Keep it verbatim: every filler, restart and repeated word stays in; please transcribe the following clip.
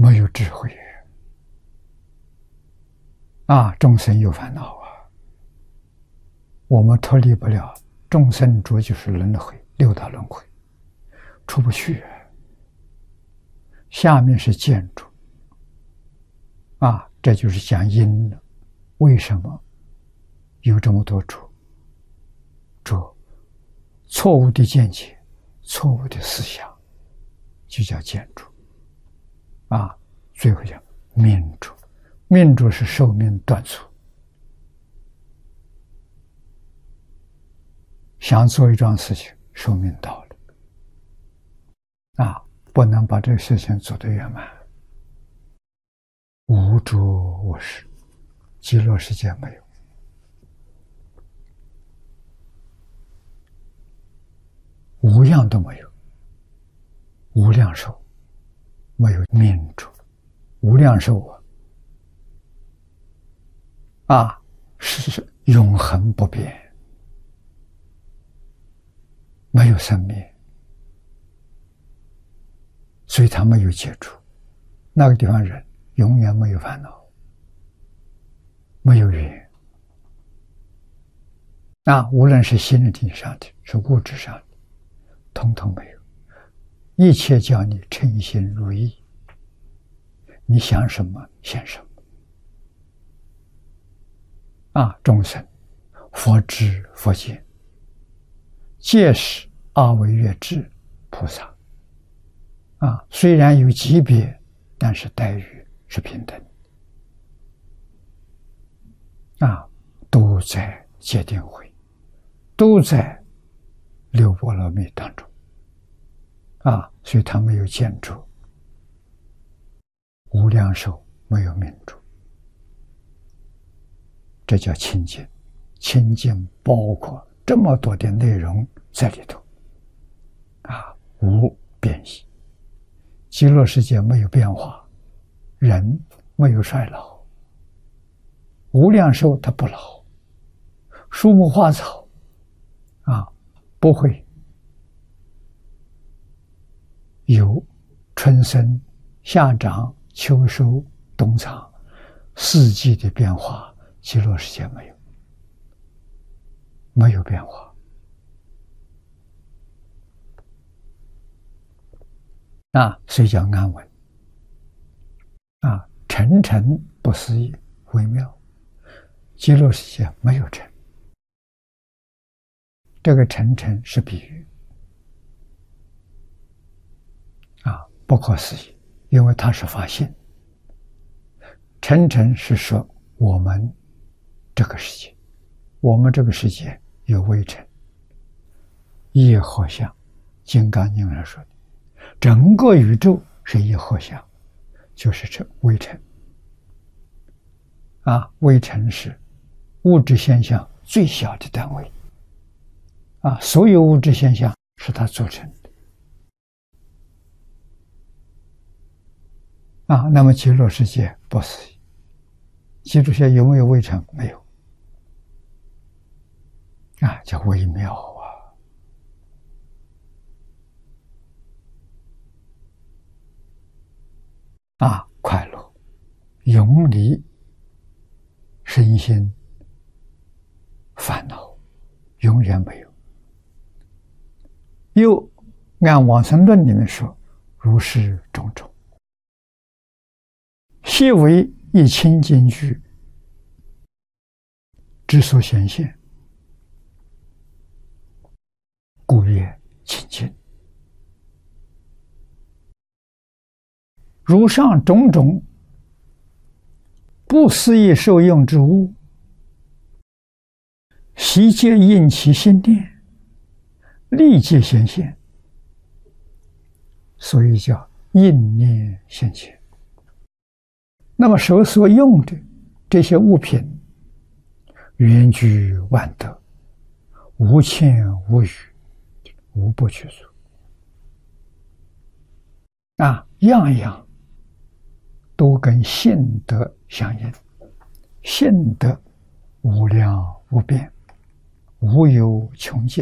没有智慧啊！众生有烦恼啊，我们脱离不了众生主就是轮回，六道轮回出不去。下面是见主啊，这就是讲因了。为什么有这么多主？主错误的见解，错误的思想，就叫见主啊。最后讲命主，命主是寿命短促，想做一桩事情，寿命到了啊，不能把这个事情做得圆满。无主无事，极乐世界没有。无样都没有，无量寿没有命主，无量寿啊，啊是永恒不变，没有生灭，所以他没有解除。那个地方人永远没有烦恼，没有缘啊，无论是心灵上的，是物质上的，统统没有。一切叫你称心如意，你想什么现什么啊！众生佛知佛见，皆是阿惟越致菩萨啊！虽然有级别，但是待遇是平等啊！都在戒定慧，都在六波罗蜜当中啊！所以他没有见主，无量寿没有命主，这叫清净。清净包括这么多的内容在里头啊，无变异。极乐世界没有变化，人没有衰老，无量寿它不老，树木花草啊不会有春生、夏长、秋收、冬藏四季的变化，极乐世界没有，没有变化啊，所以叫安稳啊，沉沉不思议，微妙。极乐世界没有沉，这个沉沉是比喻啊，不可思议，因为它是发现。沉沉是说我们这个世界，我们这个世界有微尘，一合相，金刚经上说的，整个宇宙是一合相，就是这微尘啊，微尘是物质现象最小的单位啊，所有物质现象是它组成的啊。那么极乐世界不思议，极乐世界有没有微尘？没有啊，叫微妙啊啊，快乐永离身心烦恼，永远没有。又按往生论里面说，如是种种，悉为一清净具之所显现，故曰清净。如上种种不思议受用之物，悉皆应其心念，立即显现，所以叫应念现前。那么手所用的这些物品，圆具万德，无欠无余，无不具足啊，样样都跟性德相应，性德无量无边，无有穷尽。